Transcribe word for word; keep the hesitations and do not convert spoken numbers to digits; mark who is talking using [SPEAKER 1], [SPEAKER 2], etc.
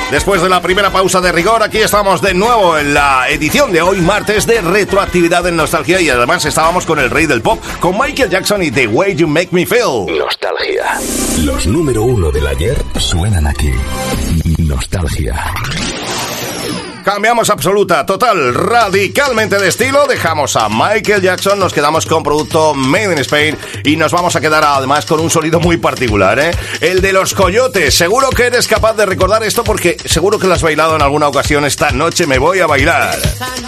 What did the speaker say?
[SPEAKER 1] Después de la primera pausa de rigor, aquí estamos de nuevo en la edición de hoy, martes, de retroactividad en nostalgia. Y además estábamos con el rey del pop, con Michael Jackson y The Way You Make Me Feel.
[SPEAKER 2] Nostalgia. Los número uno del ayer suenan aquí. Nostalgia.
[SPEAKER 1] Cambiamos absoluta, total, radicalmente de estilo. Dejamos a Michael Jackson, nos quedamos con producto Made in Spain y nos vamos a quedar además con un sonido muy particular, ¿eh? El de los Coyotes. Seguro que eres capaz de recordar esto porque seguro que lo has bailado en alguna ocasión. Esta noche me voy a bailar.